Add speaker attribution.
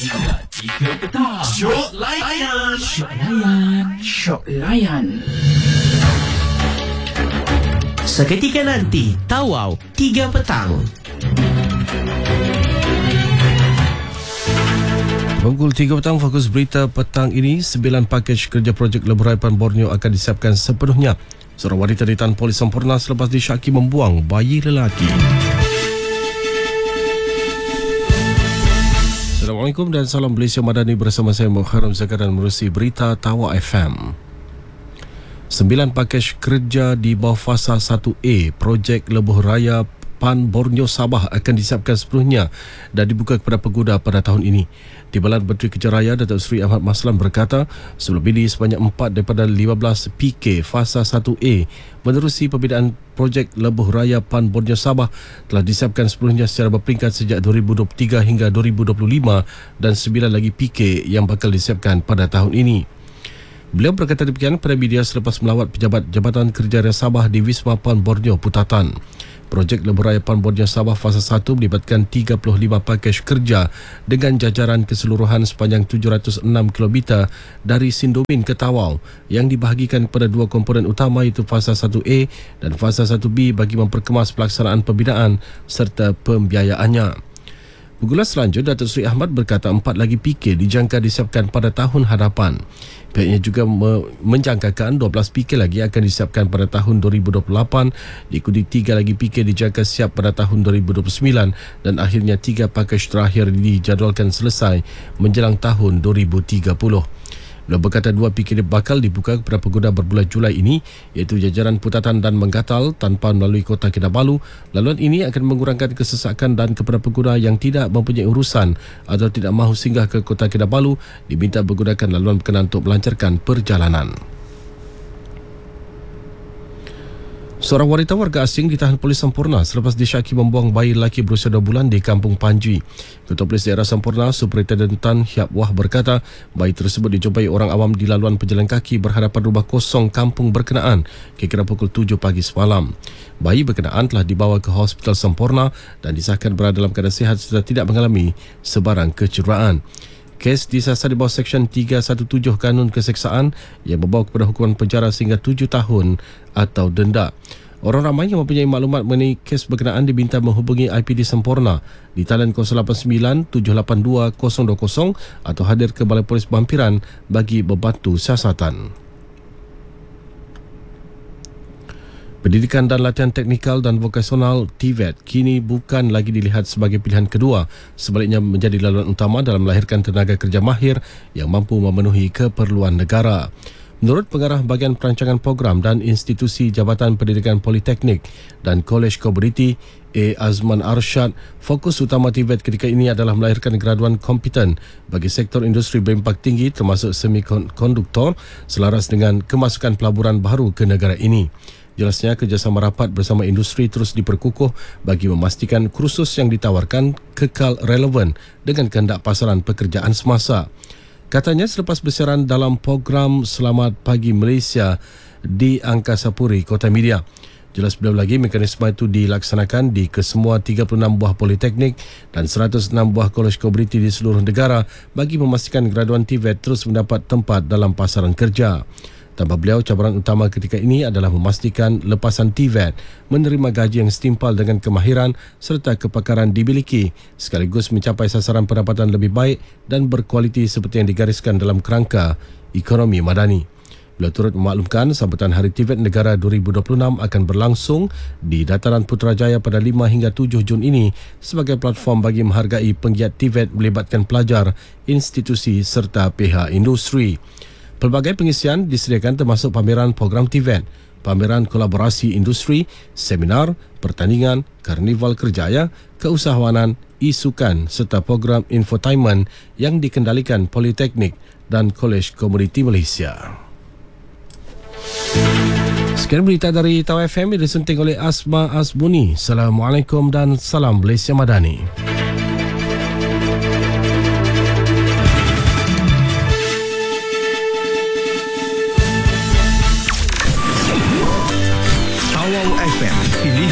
Speaker 1: 3 petang. Syok layan. Syok layan. Syok layan.
Speaker 2: Seketika nanti, Tawau 3 petang.
Speaker 3: Pukul 3 petang, fokus berita petang ini, 9 pakej kerja projek lebuh raya Pan Borneo akan disiapkan sepenuhnya. Seorang wanita ditahan polis sempurna selepas disyaki membuang bayi lelaki. Assalamualaikum dan salam Malaysia Madani, bersama saya Muharram Zakar dan menerusi berita Tawa FM. 9 pakej kerja di bawah fasa 1A projek lebuh raya Pan Borneo Sabah akan disiapkan sepenuhnya dan dibuka kepada pengguna pada tahun ini. Timbalan Menteri Kerja Raya Datuk Seri Ahmad Maslan berkata, sebelum ini sebanyak 4 daripada 15 PK fasa 1A menerusi pembinaan projek lebuh raya Pan Borneo Sabah telah disiapkan sepenuhnya secara berperingkat sejak 2023 hingga 2025 dan 9 lagi PK yang bakal disiapkan pada tahun ini. Beliau berkata demikian kepada media selepas melawat pejabat Jabatan Kerja Raya Sabah di Wisma Pan Borneo Putatan. Projek lebuh raya Pan Borneo Sabah fasa 1 melibatkan 35 pakej kerja dengan jajaran keseluruhan sepanjang 706 km dari Sindomin ke Tawau yang dibahagikan kepada 2 komponen utama, iaitu fasa 1A dan fasa 1B bagi memperkemas pelaksanaan pembinaan serta pembiayaannya. Pengulas selanjutnya, Datuk Seri Ahmad berkata 4 lagi PK dijangka disiapkan pada tahun hadapan. Pihaknya juga menjangkakan 12 PK lagi akan disiapkan pada tahun 2028, diikuti 3 lagi PK dijangka siap pada tahun 2029 dan akhirnya 3 pakej terakhir dijadualkan selesai menjelang tahun 2030. Beliau berkata 2 PK bakal dibuka kepada pengguna berbulan Julai ini, iaitu jajaran Putatan dan Menggatal tanpa melalui Kota Kinabalu. Laluan ini akan mengurangkan kesesakan dan kepada pengguna yang tidak mempunyai urusan atau tidak mahu singgah ke Kota Kinabalu diminta menggunakan laluan berkenaan untuk melancarkan perjalanan. Seorang wanita warga asing ditahan polis sempurna selepas disyaki membuang bayi lelaki berusia 2 bulan di Kampung Panjui. Ketua Polis Daerah Sempurna, Superintendent Tan Hiap Wah berkata, bayi tersebut dijumpai orang awam di laluan pejalan kaki berhadapan rumah kosong kampung berkenaan kira-kira pukul 7 pagi semalam. Bayi berkenaan telah dibawa ke Hospital Sempurna dan disahkan berada dalam keadaan sihat serta tidak mengalami sebarang kecederaan. Kes disiasat di bawah Seksyen 317 Kanun Keseksaan yang membawa kepada hukuman penjara sehingga 7 tahun atau denda. Orang ramai yang mempunyai maklumat mengenai kes berkenaan diminta menghubungi IPD Sempurna di talian 089 782 020 atau hadir ke Balai Polis Bampiran bagi membantu siasatan. Pendidikan dan latihan teknikal dan vokasional TVET kini bukan lagi dilihat sebagai pilihan kedua, sebaliknya menjadi laluan utama dalam melahirkan tenaga kerja mahir yang mampu memenuhi keperluan negara. Menurut Pengarah Bahagian Perancangan Program dan Institusi Jabatan Pendidikan Politeknik dan Kolej Komoditi A. Azman Arsyad, fokus utama TVET ketika ini adalah melahirkan graduan kompeten bagi sektor industri berimpak tinggi termasuk semikonduktor selaras dengan kemasukan pelaburan baru ke negara ini. Jelasnya, kerjasama rapat bersama industri terus diperkukuh bagi memastikan kursus yang ditawarkan kekal relevan dengan kehendak pasaran pekerjaan semasa. Katanya selepas bersiaran dalam program Selamat Pagi Malaysia di Angkasa Puri, Kota Media. Jelas beliau lagi, mekanisme itu dilaksanakan di kesemua 36 buah politeknik dan 106 buah kolej komoditi di seluruh negara bagi memastikan graduan TVET terus mendapat tempat dalam pasaran kerja. Tambah beliau, cabaran utama ketika ini adalah memastikan lepasan TVET menerima gaji yang setimpal dengan kemahiran serta kepakaran dimiliki sekaligus mencapai sasaran pendapatan lebih baik dan berkualiti seperti yang digariskan dalam kerangka ekonomi madani. Beliau turut memaklumkan sambutan Hari TVET Negara 2026 akan berlangsung di Dataran Putrajaya pada 5 hingga 7 Jun ini sebagai platform bagi menghargai penggiat TVET melibatkan pelajar, institusi serta pihak industri. Pelbagai pengisian disediakan termasuk pameran program TVET, pameran kolaborasi industri, seminar, pertandingan, karnival kerjaya, keusahawanan, isukan serta program infotainment yang dikendalikan Politeknik dan Kolej Komoditi Malaysia. Sekian berita dari Tawa FM yang disunting oleh Asma Asbuni. Assalamualaikum dan salam Malaysia Madani.